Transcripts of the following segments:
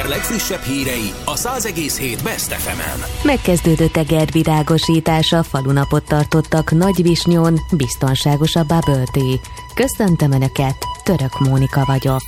Eger legfrissebb hírei a 100,7 Best FM-en. Megkezdődött Eger virágosítása, falunapot tartottak Nagyvisnyón, biztonságos a Bubble Tea. Köszöntöm Önöket, Török Mónika vagyok.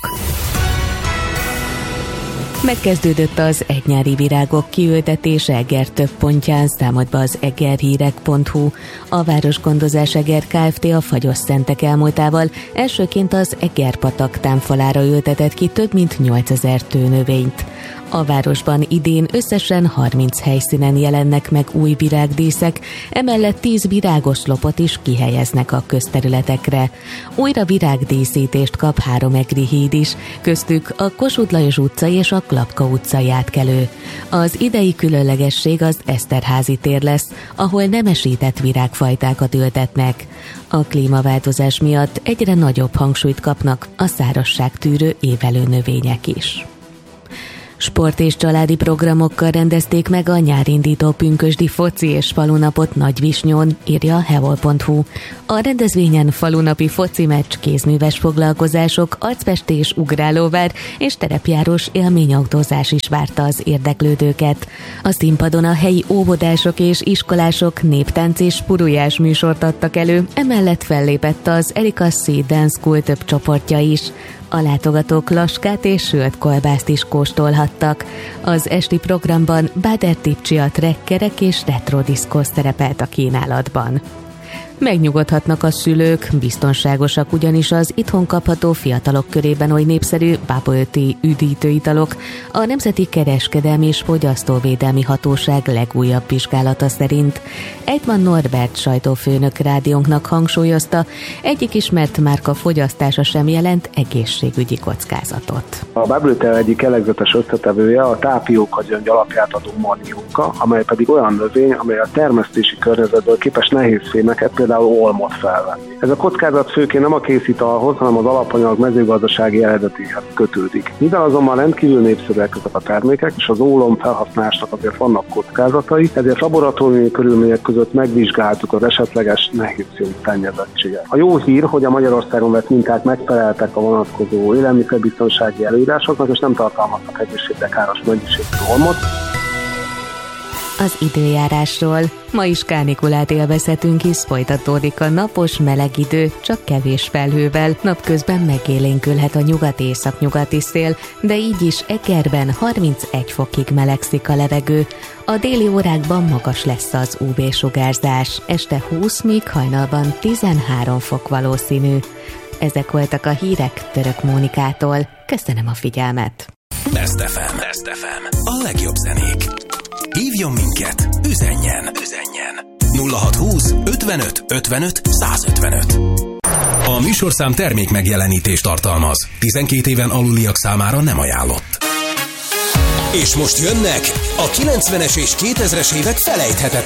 Megkezdődött az egynyári virágok kiültetése Eger több pontján, számolt be az egerhírek.hu. A Városgondozás Eger Kft. A Fagyos Szentek elmúltával elsőként az Egerpatak támfalára ültetett ki több mint 8000 tőnövényt. A városban idén összesen 30 helyszínen jelennek meg új virágdíszek, emellett 10 virágos lopot is kihelyeznek a közterületekre. Újra virágdíszítést kap 3 egri híd is, köztük a Kossuth Lajos utca és a Klapka utcai átkelő. Az idei különlegesség az Eszterházy tér lesz, ahol nemesített virágfajtákat ültetnek. A klímaváltozás miatt egyre nagyobb hangsúlyt kapnak a szárazságtűrő évelő növények is. Sport és családi programokkal rendezték meg a nyárindító pünkösdi foci és falunapot Nagyvisnyón, írja a hevol.hu. A rendezvényen falunapi foci meccs, kézműves foglalkozások, arcfestés, ugrálóvár és terepjárós élményautózás is várta az érdeklődőket. A színpadon a helyi óvodások és iskolások néptánc és purujás műsort adtak elő, emellett fellépett az Erika C. Dance School több csoportja is. A látogatók laskát és sült kolbászt is kóstolhattak. Az esti programban Báder Tipcsia, trekkerek és retro diszkó szerepelt a kínálatban. Megnyugodhatnak a szülők, biztonságosak ugyanis az itthon kapható fiatalok körében oly népszerű Bubble Tea üdítőitalok. A Nemzeti Kereskedelmi és Fogyasztóvédelmi Hatóság legújabb vizsgálata szerint. Eidman Norbert sajtófőnök rádiónknak hangsúlyozta, egyik ismert márka fogyasztása sem jelent egészségügyi kockázatot. A Bubble Tea egyik jellegzetes összetevője a tápióka gyöngy alapját adó manióka, amely pedig olyan növény, amely a termesztési környezetből képes nehéz fémeket, például olmot felvenni. Ez a kockázat főként nem a készítalhoz, hanem az alapanyag mezőgazdasági eredetéhez kötődik. Mivel azonban rendkívül népszerűek ezek a termékek, és az ólom felhasználásnak azért vannak kockázatai, ezért laboratóriumi körülmények között megvizsgáltuk az esetleges nehézfém szennyezettséget. A jó hír, hogy a Magyarországon vett minták megfeleltek a vonatkozó élelmiszerbiztonsági előírásoknak, és nem tartalmaznak egészségre káros mennyiségű olmot. Az időjárásról. Ma is kánikulát élvezhetünk, hisz folytatódik a napos, meleg idő, csak kevés felhővel. Napközben megélénkülhet a nyugat-északnyugati szél, de így is Egerben 31 fokig melegszik a levegő. A déli órákban magas lesz az UV-sugárzás. Este 20, míg hajnalban 13 fok valószínű. Ezek voltak a hírek Török Mónikától. Köszönöm a figyelmet! Best FM. Best FM. A legjobb zenék. Hívjon minket, üzenjen 0620 55 55 155. A műsorszám termék megjelenítést tartalmaz. 12 éven aluliak számára nem ajánlott. És most jönnek a 90-es és 2000-es évek felejthetetlen